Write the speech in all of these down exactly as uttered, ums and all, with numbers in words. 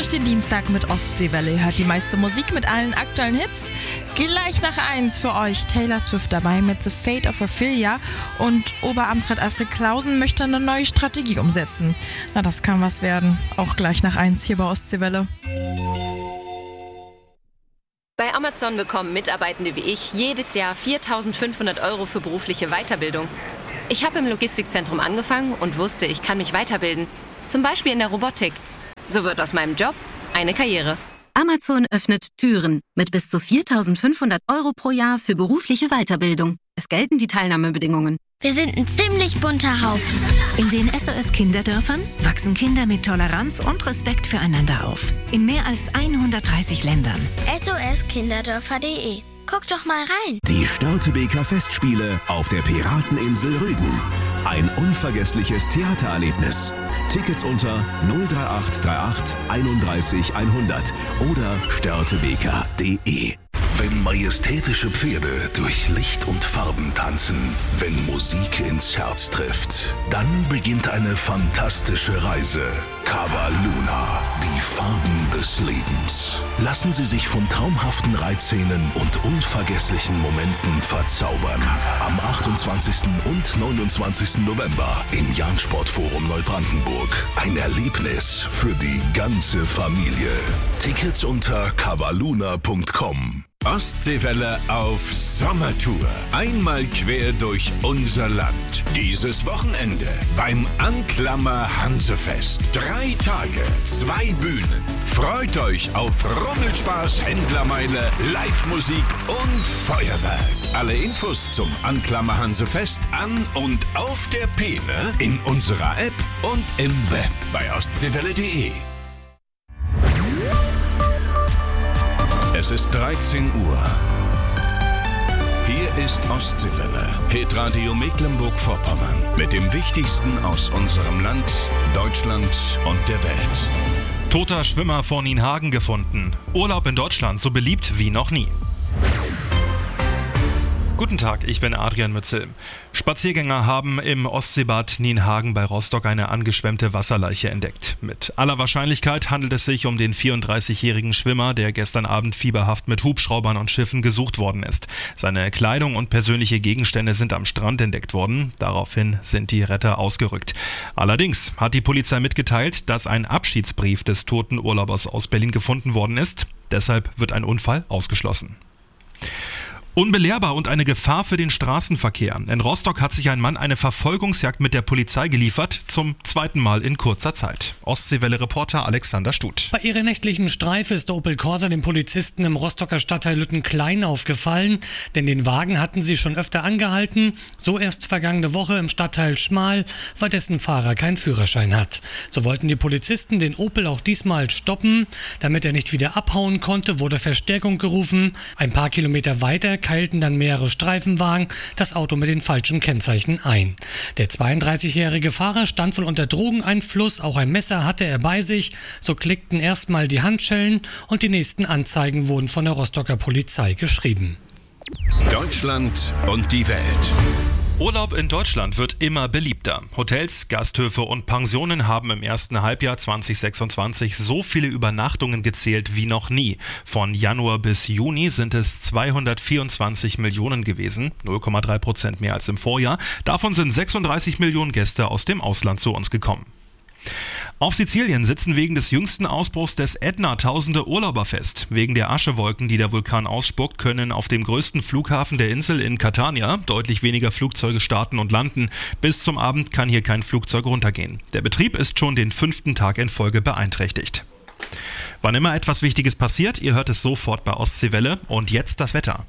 den Dienstag mit Ostseewelle. Hört die meiste Musik mit allen aktuellen Hits. Gleich nach eins für euch Taylor Swift dabei mit The Fate of Ophelia. Und Oberamtsrat Alfred Klausen möchte eine neue Strategie umsetzen. Na, das kann was werden. Auch gleich nach eins hier bei Ostseewelle. Bei Amazon bekommen Mitarbeitende wie ich jedes Jahr viertausendfünfhundert Euro für berufliche Weiterbildung. Ich habe im Logistikzentrum angefangen und wusste, ich kann mich weiterbilden. Zum Beispiel in der Robotik. So wird aus meinem Job eine Karriere. Amazon öffnet Türen mit bis zu viertausendfünfhundert Euro pro Jahr für berufliche Weiterbildung. Es gelten die Teilnahmebedingungen. Wir sind ein ziemlich bunter Haufen. In den S O S-Kinderdörfern wachsen Kinder mit Toleranz und Respekt füreinander auf. In mehr als hundertdreißig Ländern. S O S Kinderdörfer punkt de. Guck doch mal rein. Die Störtebeker Festspiele auf der Pirateninsel Rügen. Ein unvergessliches Theatererlebnis. Tickets unter null drei acht drei acht einunddreißig hundert oder störtebeker punkt de. Wenn majestätische Pferde durch Licht und Farben tanzen, wenn Musik ins Herz trifft, dann beginnt eine fantastische Reise. Cava Luna, die Farben des Lebens. Lassen Sie sich von traumhaften Reitszenen und unvergesslichen Momenten verzaubern. Am achtundzwanzigsten und neunundzwanzigsten November im Jahn-Sportforum Neubrandenburg. Ein Erlebnis für die ganze Familie. Tickets unter cavaluna punkt com. Ostseewelle auf Sommertour. Einmal quer durch unser Land. Dieses Wochenende beim Anklammer Hansefest. Drei Tage, zwei Bühnen. Freut euch auf Rummelspaß, Händlermeile, Live-Musik und Feuerwerk. Alle Infos zum Anklammer Hansefest an und auf der Peene, in unserer App und im Web bei ostseewelle punkt de. Es ist dreizehn Uhr. Hier ist Ostseewelle, Hitradio Mecklenburg-Vorpommern mit dem Wichtigsten aus unserem Land, Deutschland und der Welt. Toter Schwimmer vor Nienhagen gefunden. Urlaub in Deutschland so beliebt wie noch nie. Guten Tag, ich bin Adrian Mützel. Spaziergänger haben im Ostseebad Nienhagen bei Rostock eine angeschwemmte Wasserleiche entdeckt. Mit aller Wahrscheinlichkeit handelt es sich um den vierunddreißigjährigen Schwimmer, der gestern Abend fieberhaft mit Hubschraubern und Schiffen gesucht worden ist. Seine Kleidung und persönliche Gegenstände sind am Strand entdeckt worden. Daraufhin sind die Retter ausgerückt. Allerdings hat die Polizei mitgeteilt, dass ein Abschiedsbrief des toten Urlaubers aus Berlin gefunden worden ist. Deshalb wird ein Unfall ausgeschlossen. Unbelehrbar und eine Gefahr für den Straßenverkehr. In Rostock hat sich ein Mann eine Verfolgungsjagd mit der Polizei geliefert, zum zweiten Mal in kurzer Zeit. Ostseewelle-Reporter Alexander Stuth. Bei ihrer nächtlichen Streife ist der Opel Corsa den Polizisten im Rostocker Stadtteil Lüttenklein aufgefallen, denn den Wagen hatten sie schon öfter angehalten, so erst vergangene Woche im Stadtteil Schmal, weil dessen Fahrer keinen Führerschein hat. So wollten die Polizisten den Opel auch diesmal stoppen. Damit er nicht wieder abhauen konnte, wurde Verstärkung gerufen. Ein paar Kilometer weiter keilten dann mehrere Streifenwagen das Auto mit den falschen Kennzeichen ein. Der zweiunddreißigjährige Fahrer stand wohl unter Drogeneinfluss, auch ein Messer hatte er bei sich. So klickten erstmal die Handschellen und die nächsten Anzeigen wurden von der Rostocker Polizei geschrieben. Deutschland und die Welt. Urlaub in Deutschland wird immer beliebter. Hotels, Gasthöfe und Pensionen haben im ersten Halbjahr zweitausendsechsundzwanzig so viele Übernachtungen gezählt wie noch nie. Von Januar bis Juni sind es zweihundertvierundzwanzig Millionen gewesen, null Komma drei Prozent mehr als im Vorjahr. Davon sind sechsunddreißig Millionen Gäste aus dem Ausland zu uns gekommen. Auf Sizilien sitzen wegen des jüngsten Ausbruchs des Ätna tausende Urlauber fest. Wegen der Aschewolken, die der Vulkan ausspuckt, können auf dem größten Flughafen der Insel in Catania deutlich weniger Flugzeuge starten und landen. Bis zum Abend kann hier kein Flugzeug runtergehen. Der Betrieb ist schon den fünften Tag in Folge beeinträchtigt. Wann immer etwas Wichtiges passiert, ihr hört es sofort bei Ostseewelle. Und jetzt das Wetter.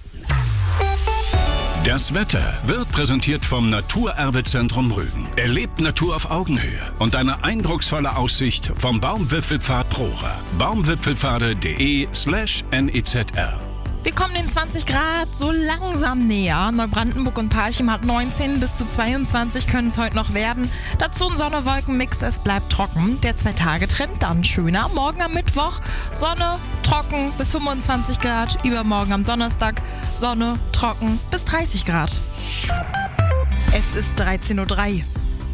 Das Wetter wird präsentiert vom Naturerbezentrum Rügen. Erlebt Natur auf Augenhöhe und eine eindrucksvolle Aussicht vom Baumwipfelpfad Prora. baumwipfelpfade punkt de slash N E Z R. Wir kommen den zwanzig Grad so langsam näher. Neubrandenburg und Parchim hat neunzehn, bis zu zweiundzwanzig können es heute noch werden. Dazu ein Sonne-Wolken-Mix, es bleibt trocken. Der Zwei-Tage-Trend dann schöner. Morgen am Mittwoch Sonne, trocken bis fünfundzwanzig Grad. Übermorgen am Donnerstag Sonne, trocken bis dreißig Grad. Es ist dreizehn Uhr drei.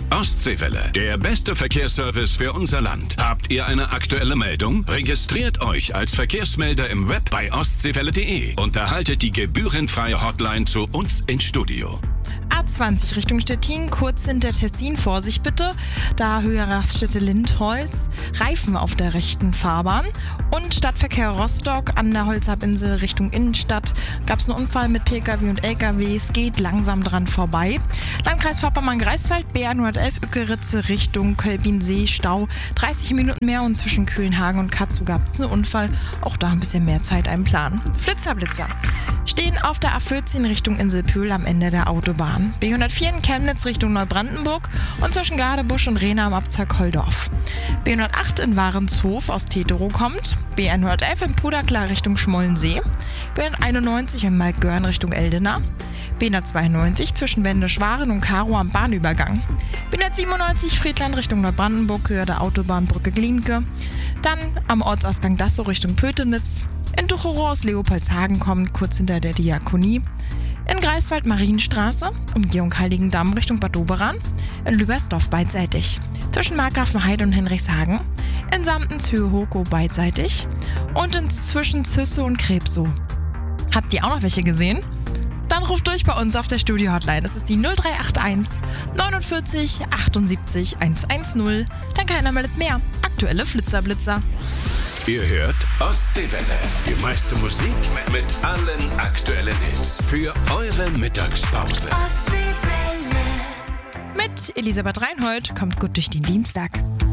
Ostseewelle, der beste Verkehrsservice für unser Land. Habt ihr eine aktuelle Meldung? Registriert euch als Verkehrsmelder im Web bei ostseewelle punkt de und erhaltet die gebührenfreie Hotline zu uns ins Studio. A zwanzig Richtung Stettin, kurz hinter Tessin, Vorsicht bitte. Da Höhe Raststätte Lindholz, Reifen auf der rechten Fahrbahn. Und Stadtverkehr Rostock an der Holzhabinsel Richtung Innenstadt gab es einen Unfall mit Pkw und Lkw. Es geht langsam dran vorbei. Landkreis Vorpommern-Greifswald, B hundertelf Ückeritze Richtung Kölbin-See, Stau. dreißig Minuten mehr und zwischen Kühlenhagen und Katzow gab es einen Unfall. Auch da ein bisschen mehr Zeit einplanen. Flitzer-Blitzer stehen auf der A vierzehn Richtung Inselpühl am Ende der Autobahn. B hundertvier in Chemnitz Richtung Neubrandenburg und zwischen Gadebusch und Rehna am Abzweig Holdorf. B hundertacht in Warenshof aus Teterow kommt. B hundertelf in Puderklar Richtung Schmollensee. B hunderteinundneunzig in Maltgörn Richtung Eldena. B hundertzweiundneunzig zwischen Wendisch-Waren und Karow am Bahnübergang. B hundertsiebenundneunzig Friedland Richtung Neubrandenburg, Höhe der Autobahnbrücke Glienke. Dann am Ortsausgang Dassow Richtung Pötenitz. In Ducherow aus Leopoldshagen kommt, kurz hinter der Diakonie. In Greifswald Marienstraße, Umgehung Heiligendamm Richtung Bad Doberan. In Lübersdorf beidseitig. Zwischen Markgrafenheide und Henrichshagen. In Samtens Höhe Hoko beidseitig. Und inzwischen Züsse und Krebsow. Habt ihr auch noch welche gesehen? Dann ruft durch bei uns auf der Studio-Hotline. Das ist die null drei acht eins neunundvierzig achtundsiebzig hundertzehn. Dann keiner meldet mehr. Aktuelle Flitzerblitzer. Ihr hört Ostseewelle. Die meiste Musik mit allen aktuellen Hits für eure Mittagspause. Mit Elisabeth Reinhold kommt gut durch den Dienstag.